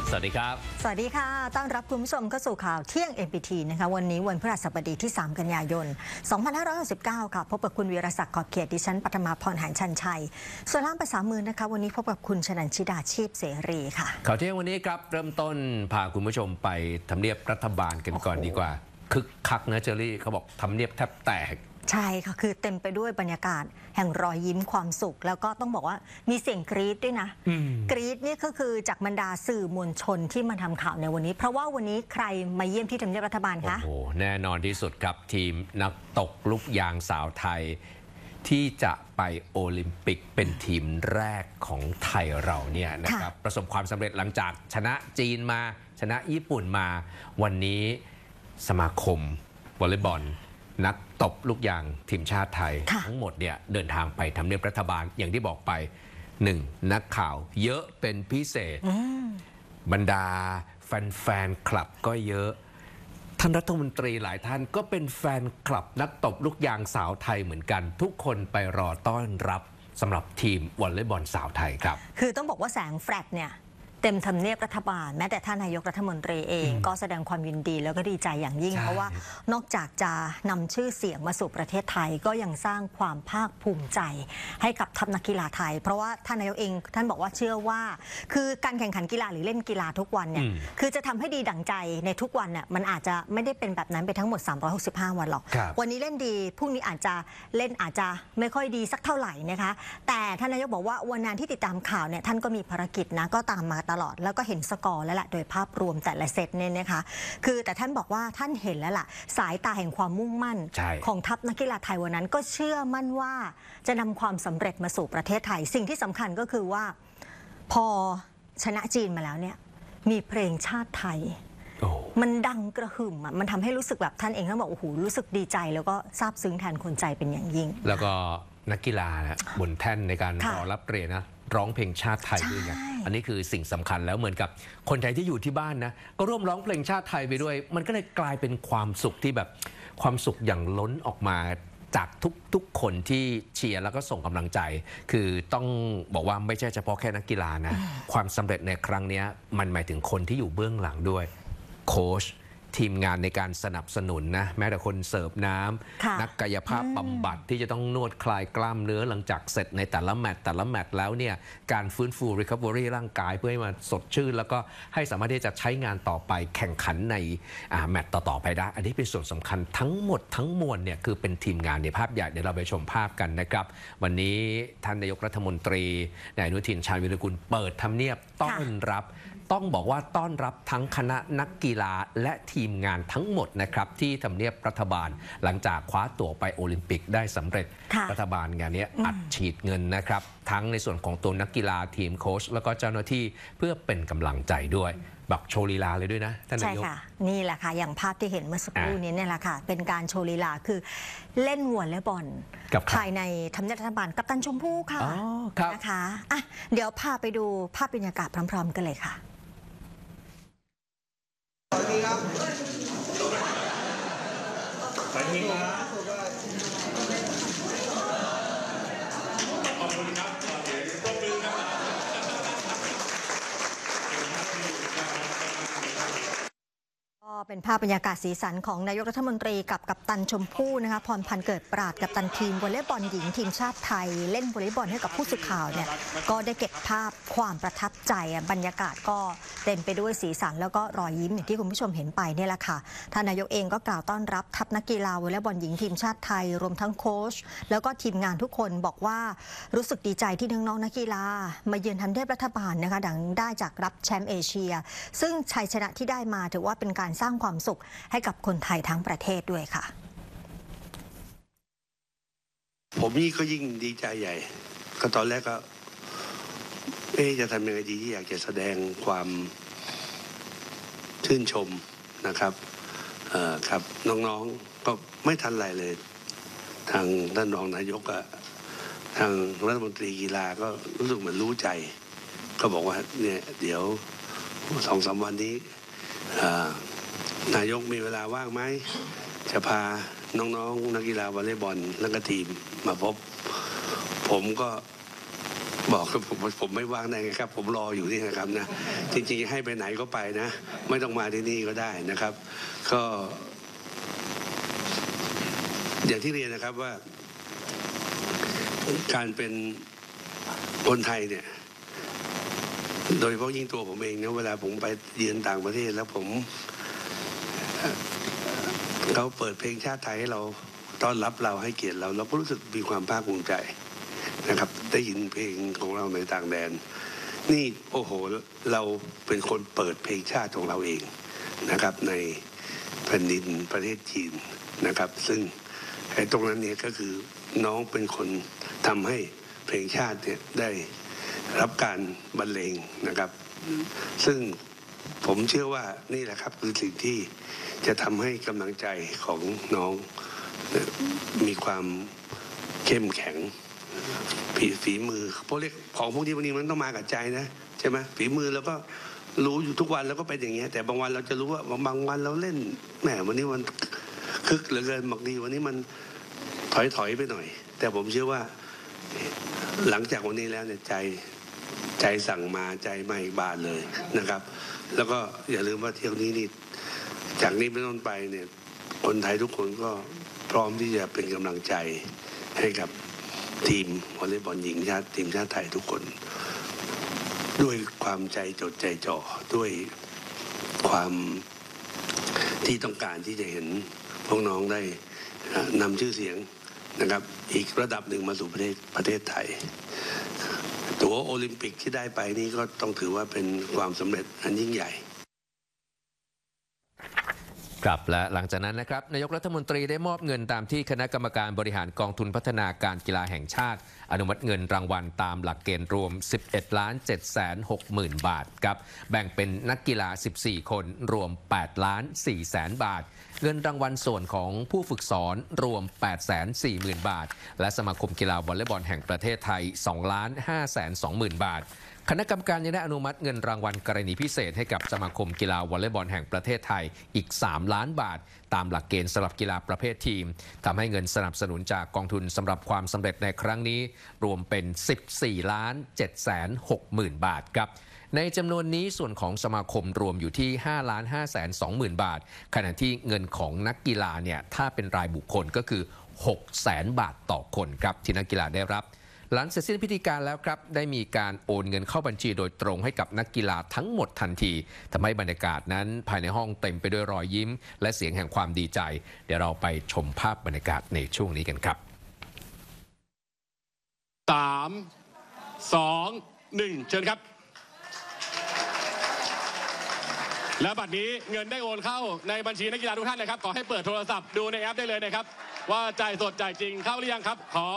สวัสดีครับสวัสดีค่ะต้อนรับคุณผู้ชมเข้าสู่ข่าวเที่ยง MPT นะคะวันนี้วันพฤหัสบดีที่3กันยายน2569ค่ะพบกับคุณวีรศักดิ์ขอบเขตดิฉันปฐมาพรหารชันชัยส่วนล่ามภาษามือนะคะวันนี้พบกับคุณชนันชิดาชีพเสรีค่ะข่าวเที่ยงวันนี้ครับเริ่มต้นพาคุณผู้ชมไปทำเนียบรัฐบาลกันก่อนดีกว่าคึกคักนะเจอรี่เขาบอกทำเนียบแทบแตกใช่ค่ะคือเต็มไปด้วยบรรยากาศแห่งรอยยิ้มความสุขแล้วก็ต้องบอกว่ามีเสียงกรี๊ดด้วยนะกรี๊ดนี่ก็คือจากบรรดาสื่อมวลชนที่มาทำข่าวในวันนี้เพราะว่าวันนี้ใครมาเยี่ยมที่ทำเนียบรัฐบาลคะโอ้โหแน่นอนที่สุดครับทีมนักตกลูกยางสาวไทยที่จะไปโอลิมปิกเป็นทีมแรกของไทยเราเนี่ยนะครับประสบความสำเร็จหลังจากชนะจีนมาชนะญี่ปุ่นมาวันนี้สมาคมวอลเลย์บอลนักตบลูกยางทีมชาติไทยทั้งหมดเนี่ยเดินทางไปทำเนียบรัฐบาลอย่างที่บอกไป1นักข่าวเยอะเป็นพิเศษบรรดาแฟนคลับก็เยอะท่านรัฐมนตรีหลายท่านก็เป็นแฟนคลับนักตบลูกยางสาวไทยเหมือนกันทุกคนไปรอต้อนรับสำหรับทีมวอลเลย์บอลสาวไทยครับคือต้องบอกว่าแสงแฟลชเนี่ยเต็มทำเนียบรัฐบาลแม้แต่ท่านนายกรัฐมนตรีเองก็แสดงความยินดีแล้วก็ดีใจอย่างยิ่งเพราะว่านอกจากจะนำชื่อเสียงมาสู่ประเทศไทยก็ยังสร้างความภาคภูมิใจให้กับทัพนักกีฬาไทยเพราะว่าท่านนายกเองท่านบอกว่าเชื่อว่าคือการแข่งขันกีฬาหรือเล่นกีฬาทุกวันเนี่ยคือจะทำให้ดีดั่งใจในทุกวันเนี่ยมันอาจจะไม่ได้เป็นแบบนั้นไปทั้งหมด365วันหรอกวันนี้เล่นดีพรุ่งนี้อาจจะเล่นอาจจะไม่ค่อยดีสักเท่าไหร่นะคะแต่ท่านนายกบอกว่าวันนั้นที่ติดตามข่าวเนี่ยท่านก็มีภารกิจนะก็ตามมาตลอดแล้วก็เห็นสกอร์แล้วแหละโดยภาพรวมแต่ละเซตเนี่ยนะคะคือแต่ท่านบอกว่าท่านเห็นแล้วล่ะสายตาแห่งความมุ่งมั่นของทัพนักกีฬาไทยวันนั้นก็เชื่อมั่นว่าจะนำความสำเร็จมาสู่ประเทศไทยสิ่งที่สำคัญก็คือว่าพอชนะจีนมาแล้วเนี่ยมีเพลงชาติไทยมันดังกระหึ่มมันทำให้รู้สึกแบบท่านเองท่านบอกโอ้โหรู้สึกดีใจแล้วก็ซาบซึ้งแทนคนใจเป็นอย่างยิ่งแล้วก็นักกีฬาบนแท่นในการรอรับเหรียญนะร้องเพลงชาติไทยด้วยไงอันนี้คือสิ่งสำคัญแล้วเหมือนกับคนไทยที่อยู่ที่บ้านนะก็ร่วมร้องเพลงชาติไทยไปด้วยมันก็เลยกลายเป็นความสุขที่แบบความสุขอย่างล้นออกมาจากทุกคนที่เชียร์แล้วก็ส่งกำลังใจคือต้องบอกว่าไม่ใช่เฉพาะแค่นักกีฬานะความสำเร็จในครั้งนี้มันหมายถึงคนที่อยู่เบื้องหลังด้วยโค้ชทีมงานในการสนับสนุนนะแม้แต่คนเสิร์ฟน้ำนักกายภาพบำบัดที่จะต้องนวดคลายกล้ามเนื้อหลังจากเสร็จในแต่ละแมตช์แล้วเนี่ยการฟื้นฟู recovery ร่างกายเพื่อให้มันสดชื่นแล้วก็ให้สามารถที่จะใช้งานต่อไปแข่งขันในแมตช์ต่อๆไปได้อันนี้เป็นส่วนสำคัญทั้งหมดทั้งมวลเนี่ยคือเป็นทีมงานในภาพใหญ่เดี๋ยวเราไปชมภาพกันนะครับวันนี้ท่านนายกรัฐมนตรีนายอนุทินชาญวิรากูลเปิดทำเนียบต้อนรับต้องบอกว่าต้อนรับทั้งคณะนักกีฬาและทีมงานทั้งหมดนะครับที่ทำเนียบรัฐบาลหลังจากคว้าตั๋วไปโอลิมปิกได้สำเร็จรัฐบาลงานนี้อัดฉีดเงินนะครับทั้งในส่วนของตัวนักกีฬาทีมโค้ชแล้วก็เจ้าหน้าที่เพื่อเป็นกำลังใจด้วยบักโชว์ลีลาเลยด้วยนะท่านนายกใช่ค่ะนี่แหละค่ะอย่างภาพที่เห็นเมื่อสักครู่นี้เนี่ยแหละค่ะเป็นการโชว์ลีลาคือเล่นวอลเลย์บอลภายในทำเนียบรัฐบาลกัปตันชมพู่ค่ะนะคะอ่ะเดี๋ยวพาไปดูภาพบรรยากาศพร้อมๆกันเลยค่ะสวัสดีครับสวัสดีครับขอบคุณครับต้องมือครับก็เป็นภาพบรรยากาศสีสันของนายกรัฐมนตรีกับกัปตันชมพู่นะคะพรพันธ์เกิดปราดกัปตันทีมวอลเลย์บอลหญิงทีมชาติไทยเล่นวอลเลย์บอลให้กับผู้สื่อข่าวเนี่ยก็ได้เก็บภาพความประทับใจบรรยากาศก็เต็มไปด้วยสีสันแล้วก็รอยยิ้มอย่างที่คุณผู้ชมเห็นไปนี่แหละค่ะท่านนายกเองก็กล่าวต้อนรับทัพนักกีฬาวอลเลย์บอลหญิงทีมชาติไทยรวมทั้งโค้ชแล้วก็ทีมงานทุกคนบอกว่ารู้สึกดีใจที่น้องๆนักกีฬามาเยือนทำเนียบรัฐบาลนะคะดังได้จากรับแชมป์เอเชียซึ่งชัยชนะที่ได้มาถือว่าเป็นการสร้างความสุขให้กับคนไทยทั้งประเทศด้วยค่ะผมนี่ก็ยิ่งดีใจใหญ่ก็ตอนแรกก็จะทำยังไงดีที่อยากจะแสดงความชื่นชมนะครับครับน้องๆก็ไม่ทันไรเลยทางท่านรองนายกกับทางรัฐมนตรีกีฬาก็รู้สึกเหมือนรู้ใจก็บอกว่าเนี่ยเดี๋ยว 2-3 วันนี้นายกมีเวลาว่างไหมจะพาน้องๆนักกีฬาวอลเลย์บอลและก็ทีมมาพบผมก็บอกผมไม่ว่างได้ไงครับผมรออยู่นี่นะครับนะจริงๆให้ไปไหนก็ไปนะไม่ต้องมาที่นี่ก็ได้นะครับก็อย่างที่เรียนนะครับว่าการเป็นคนไทยเนี่ยโดยเฉพาะยิ่งตัวผมเองเนี่ยเวลาผมไปเยือนต่างประเทศแล้วเขาเปิดเพลงชาติไทยให้เราต้อนรับเราให้เกียรติเราก็รู้สึกมีความภาคภูมิใจนะครับได้ยินเพลงของเราในต่างแดนนี่โอ้โหเราเป็นคนเปิดเพลงชาติของเราเองนะครับในแผ่นดินประเทศจีนนะครับซึ่งตรงนั้นเนี่ยก็คือน้องเป็นคนทำให้เพลงชาติเนี่ยได้รับการบรรเลงนะครับซึ่งผมเชื่อว่านี่แหละครับคือสิ่งที่จะทำให้กำลังใจของน้องมีความเข้มแข็งฝีมือเพราะเรียกของพวกนี้บางทีมันต้องมากับใจนะใช่ไหมฝีมือแล้วก็รู้อยู่ทุกวันแล้วก็เป็นอย่างเงี้ยแต่บางวันเราจะรู้ว่าบางวันเราเล่นแหมวันนี้มันคึกเหลือเกินบางทีวันนี้มันถอยไปหน่อยแต่ผมเชื่อว่าหลังจากวันนี้แล้วเนี่ยใจสั่งมาใจไม่บานเลยนะครับแล้วก็อย่าลืมว่าเที่ยวนี้นี่จากนี้เป็นต้นไปเนี่ยคนไทยทุกคนก็พร้อมที่จะเป็นกำลังใจให้กับทีมวอลเลย์บอลหญิงทีมชาติไทยทุกคนด้วยความใจจดใจจ่อด้วยความที่ต้องการที่จะเห็นพวกน้องได้นำชื่อเสียงนะครับอีกระดับหนึ่งมาสู่ประเทศไทยตั๋วโอลิมปิกที่ได้ไปนี่ก็ต้องถือว่าเป็นความสำเร็จอันยิ่งใหญ่ครับและหลังจากนั้นนะครับนายกรัฐมนตรีได้มอบเงินตามที่คณะกรรมการบริหารกองทุนพัฒนาการกีฬาแห่งชาติอนุมัติเงินรางวัลตามหลักเกณฑ์รวม 11,760,000 บาทครับแบ่งเป็นนักกีฬา 14 คนรวม 8,400,000 บาทเงินรางวัลส่วนของผู้ฝึกสอนรวม 840,000 บาทและสมาคมกีฬาวอลเลย์บอลแห่งประเทศไทย 2,520,000 บาทคณะกรรมการยังได้อนุมัติเงินรางวัลกรณีพิเศษให้กับสมาคมกีฬาวอลเลย์บอลแห่งประเทศไทยอีก3 ล้านบาทตามหลักเกณฑ์สำหรับกีฬาประเภททีมทำให้เงินสนับสนุนจากกองทุนสำหรับความสำเร็จในครั้งนี้รวมเป็น 14,760,000 บาทครับในจำนวนนี้ส่วนของสมาคมรวมอยู่ที่ 5,520,000 บาทขณะที่เงินของนักกีฬาเนี่ยถ้าเป็นรายบุคคลก็คือ 600,000 บาทต่อคนครับที่นักกีฬาได้รับหลังเสร็จสิ้นพิธีการแล้วครับได้มีการโอนเงินเข้าบัญชีโดยตรงให้กับนักกีฬาทั้งหมดทันทีทำให้บรรยากาศนั้นภายในห้องเต็มไปด้วยรอยยิ้มและเสียงแห่งความดีใจเดี๋ยวเราไปชมภาพบรรยากาศในช่วงนี้กันครับ 3 2 1เชิญครับและบัดนี้เงินได้โอนเข้าในบัญชีนักกีฬาทุกท่านนะครับขอให้เปิดโทรศัพท์ดูในแอปได้เลยนะครับว่าจ่ายสดจ่ายจริงเข้าหรือยังครับขอ